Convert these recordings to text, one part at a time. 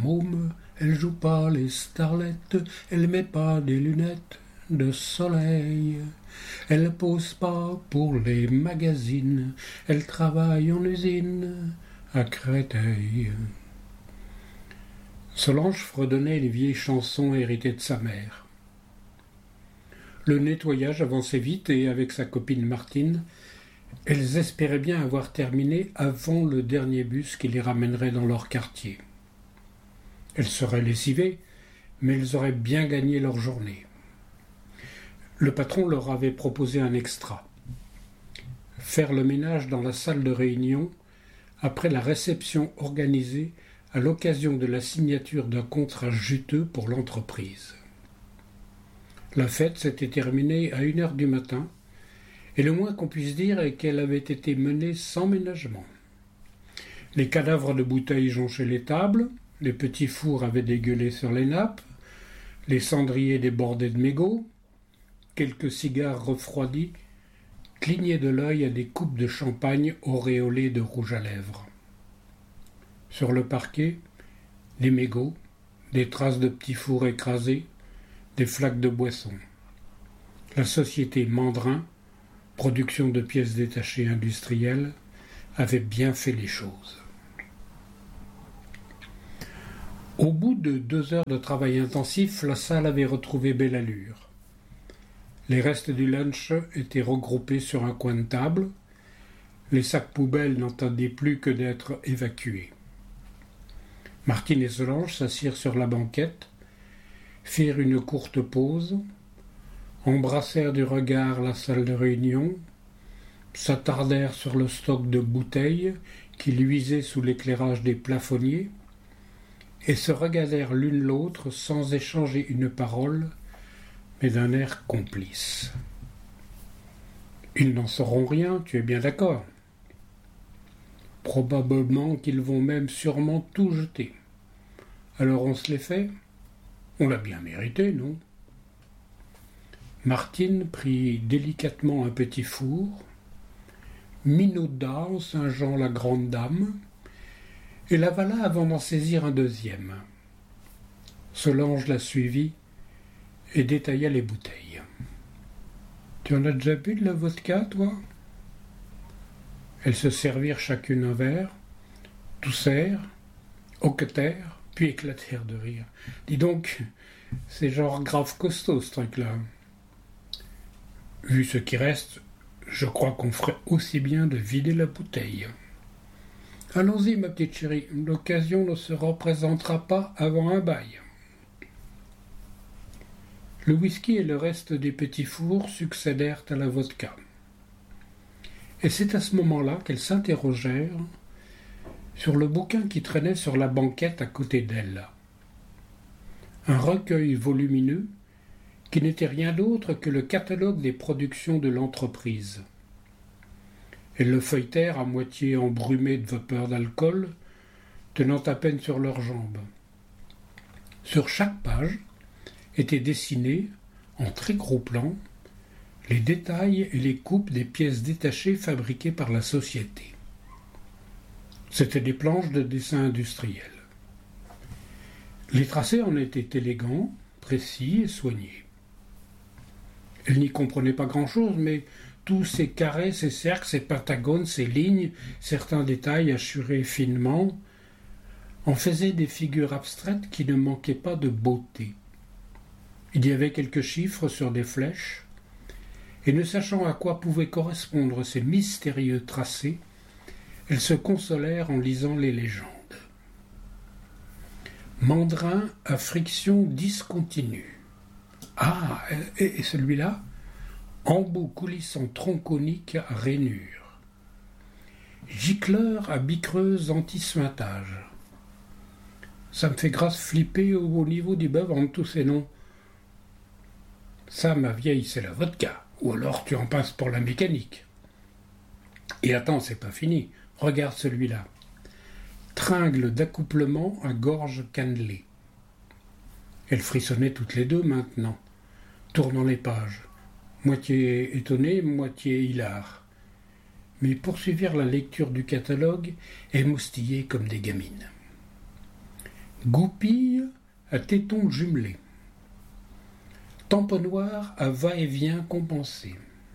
môme, elle joue pas les starlettes, elle met pas des lunettes de soleil. Elle pose pas pour les magazines, elle travaille en usine à Créteil. Solange fredonnait les vieilles chansons héritées de sa mère. Le nettoyage avançait vite et avec sa copine Martine, elles espéraient bien avoir terminé avant le dernier bus qui les ramènerait dans leur quartier. Elles seraient lessivées, mais elles auraient bien gagné leur journée. Le patron leur avait proposé un extra. Faire le ménage dans la salle de réunion après la réception organisée à l'occasion de la signature d'un contrat juteux pour l'entreprise. La fête s'était terminée à 1h du matin, et le moins qu'on puisse dire est qu'elle avait été menée sans ménagement. Les cadavres de bouteilles jonchaient les tables, les petits fours avaient dégueulé sur les nappes, les cendriers débordaient de mégots, quelques cigares refroidis clignaient de l'œil à des coupes de champagne auréolées de rouge à lèvres. Sur le parquet, des mégots, des traces de petits fours écrasés, des flaques de boisson. La société Mandrin, production de pièces détachées industrielles, avait bien fait les choses. Au bout de 2 heures de travail intensif, la salle avait retrouvé belle allure. Les restes du lunch étaient regroupés sur un coin de table. Les sacs poubelles n'entendaient plus que d'être évacués. Martine et Solange s'assirent sur la banquette, firent une courte pause, embrassèrent du regard la salle de réunion, s'attardèrent sur le stock de bouteilles qui luisait sous l'éclairage des plafonniers, et se regardèrent l'une l'autre sans échanger une parole, mais d'un air complice. Ils n'en sauront rien, tu es bien d'accord. Probablement qu'ils vont même sûrement tout jeter. Alors on se les fait? On l'a bien mérité, non? Martine prit délicatement un petit four, minauda en singeant la grande dame, et l'avala avant d'en saisir un deuxième. Solange la suivit et détailla les bouteilles. « Tu en as déjà bu de la vodka, toi ?» Elles se servirent chacune un verre, toussèrent, hoquetèrent, puis éclatèrent de rire. « Dis donc, c'est genre grave costaud, ce truc-là. » Vu ce qui reste, je crois qu'on ferait aussi bien de vider la bouteille. « Allons-y, ma petite chérie, l'occasion ne se représentera pas avant un bail. » Le whisky et le reste des petits fours succédèrent à la vodka. Et c'est à ce moment-là qu'elles s'interrogèrent sur le bouquin qui traînait sur la banquette à côté d'elles. Un recueil volumineux qui n'était rien d'autre que le catalogue des productions de l'entreprise. Elles le feuilletèrent à moitié embrumées de vapeur d'alcool, tenant à peine sur leurs jambes. Sur chaque page étaient dessinés, en très gros plans, les détails et les coupes des pièces détachées fabriquées par la société. C'étaient des planches de dessin industriel. Les tracés en étaient élégants, précis et soignés. Elle n'y comprenait pas grand-chose, mais tous ces carrés, ces cercles, ces pentagones, ces lignes, certains détails assurés finement, en faisaient des figures abstraites qui ne manquaient pas de beauté. Il y avait quelques chiffres sur des flèches, et ne sachant à quoi pouvaient correspondre ces mystérieux tracés, elles se consolèrent en lisant les légendes. Mandrin à friction discontinue. Ah, et celui-là? Embout coulissant tronconique à rainure. Gicleur à bicreuse anti-suintage. Ça me fait grâce flipper au niveau du bœuf entre tous ces noms. Ça, ma vieille, c'est la vodka. Ou alors tu en passes pour la mécanique. Et attends, c'est pas fini. Regarde celui-là. Tringle d'accouplement à gorge cannelée. Elles frissonnaient toutes les deux maintenant, tournant les pages, moitié étonnées, moitié hilares. Mais poursuivirent la lecture du catalogue, émoustillées comme des gamines. Goupille à tétons jumelés. Tamponnoir à va-et-vient compensé.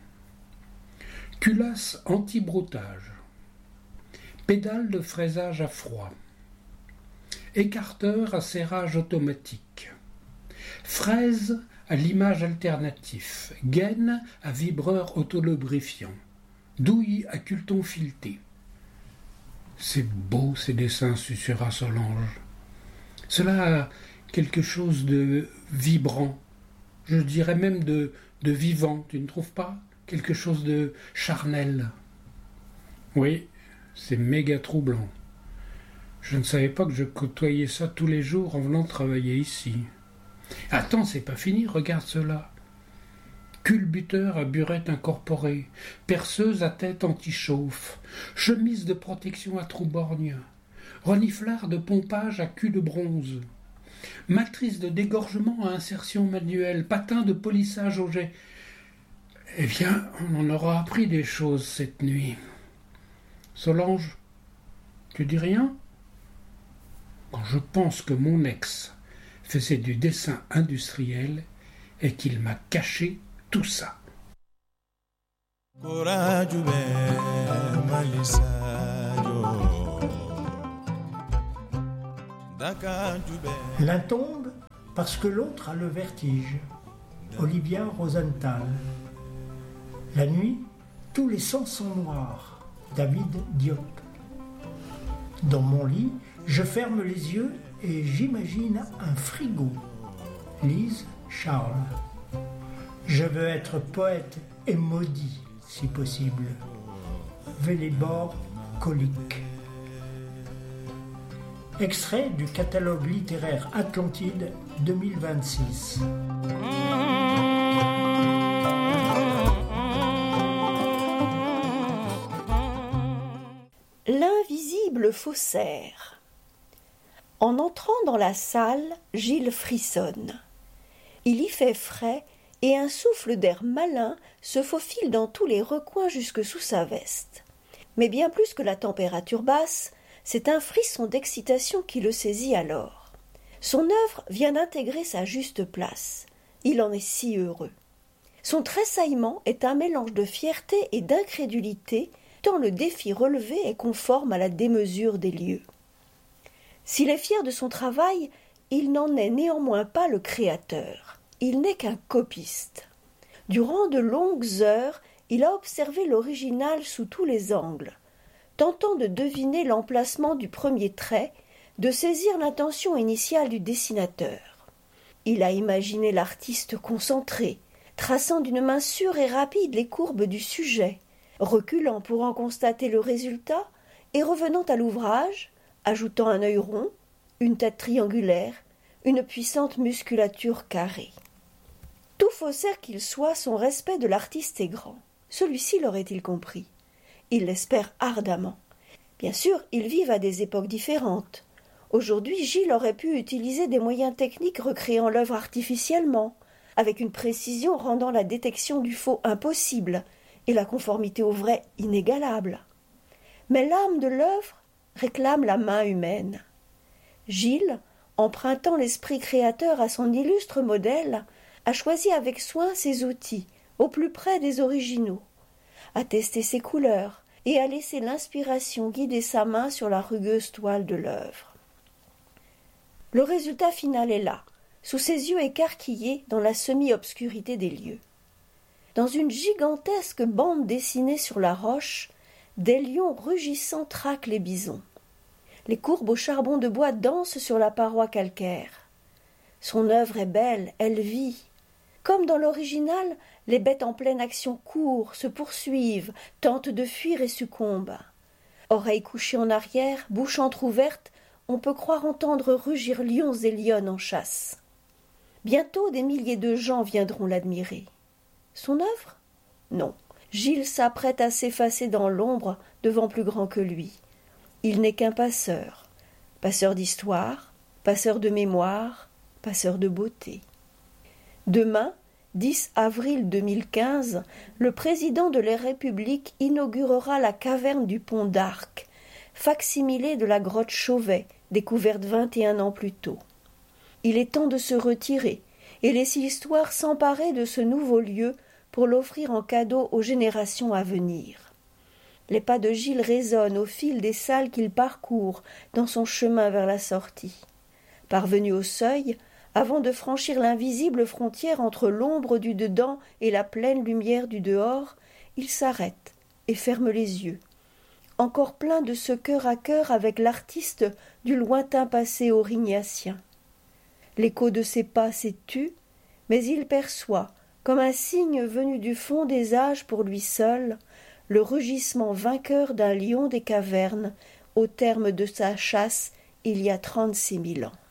Culasse anti-broutage. Pédale de fraisage à froid. Écarteur à serrage automatique. Fraise à limage alternatif. Gaine à vibreur autolubrifiant. Douille à culleton fileté. C'est beau ces dessins, susurra Solange. Cela a quelque chose de vibrant, je dirais même de vivant, tu ne trouves pas? Quelque chose de charnel. Oui, c'est méga troublant. Je ne savais pas que je côtoyais ça tous les jours en venant travailler ici. Attends, c'est pas fini, regarde cela. Culbuteur à burette incorporée, perceuse à tête anti-chauffe, chemise de protection à trous borgne, reniflard de pompage à cul de bronze, matrice de dégorgement à insertion manuelle, patin de polissage au jet. Eh bien, on en aura appris des choses cette nuit. Solange, tu dis rien? Quand je pense que mon ex faisait du dessin industriel et qu'il m'a caché tout ça. L'un tombe parce que l'autre a le vertige. Olivia Rosenthal. La nuit, tous les sens sont noirs. David Diop. Dans mon lit, je ferme les yeux et j'imagine un frigo. Lise Charles. Je veux être poète et maudit, si possible. Vélibor Colique. Extrait du catalogue littéraire Atlantide 2026. L'invisible faussaire. En entrant dans la salle, Gilles frissonne. Il y fait frais et un souffle d'air malin se faufile dans tous les recoins jusque sous sa veste. Mais bien plus que la température basse, c'est un frisson d'excitation qui le saisit alors. Son œuvre vient d'intégrer sa juste place. Il en est si heureux. Son tressaillement est un mélange de fierté et d'incrédulité, tant le défi relevé est conforme à la démesure des lieux. S'il est fier de son travail, il n'en est néanmoins pas le créateur. Il n'est qu'un copiste. Durant de longues heures, il a observé l'original sous tous les angles, tentant de deviner l'emplacement du premier trait, de saisir l'intention initiale du dessinateur. Il a imaginé l'artiste concentré, traçant d'une main sûre et rapide les courbes du sujet, reculant pour en constater le résultat et revenant à l'ouvrage, ajoutant un œil rond, une tête triangulaire, une puissante musculature carrée. Tout faussaire qu'il soit, son respect de l'artiste est grand. Celui-ci l'aurait-il compris? Il l'espère ardemment. Bien sûr, ils vivent à des époques différentes. Aujourd'hui, Gilles aurait pu utiliser des moyens techniques recréant l'œuvre artificiellement, avec une précision rendant la détection du faux impossible et la conformité au vrai inégalable. Mais l'âme de l'œuvre réclame la main humaine. Gilles, empruntant l'esprit créateur à son illustre modèle, a choisi avec soin ses outils, au plus près des originaux, a testé ses couleurs et a laissé l'inspiration guider sa main sur la rugueuse toile de l'œuvre. Le résultat final est là, sous ses yeux écarquillés dans la semi-obscurité des lieux. Dans une gigantesque bande dessinée sur la roche, des lions rugissants traquent les bisons. Les courbes au charbon de bois dansent sur la paroi calcaire. Son œuvre est belle, elle vit. Comme dans l'original, les bêtes en pleine action courent, se poursuivent, tentent de fuir et succombent. Oreilles couchées en arrière, bouche entr'ouverte, on peut croire entendre rugir lions et lionnes en chasse. Bientôt des milliers de gens viendront l'admirer. Son œuvre? Non. Gilles s'apprête à s'effacer dans l'ombre devant plus grand que lui. Il n'est qu'un passeur. Passeur d'histoire, passeur de mémoire, passeur de beauté. Demain, 10 avril 2015, le président de la République inaugurera la caverne du Pont d'Arc, facsimilé de la grotte Chauvet, découverte 21 ans plus tôt. Il est temps de se retirer et laisser l'histoire s'emparer de ce nouveau lieu pour l'offrir en cadeau aux générations à venir. Les pas de Gilles résonnent au fil des salles qu'il parcourt dans son chemin vers la sortie. Parvenu au seuil, avant de franchir l'invisible frontière entre l'ombre du dedans et la pleine lumière du dehors, il s'arrête et ferme les yeux, encore plein de ce cœur à cœur avec l'artiste du lointain passé aurignacien. L'écho de ses pas s'est tu, mais il perçoit, comme un signe venu du fond des âges pour lui seul, le rugissement vainqueur d'un lion des cavernes au terme de sa chasse il y a 36 000 ans.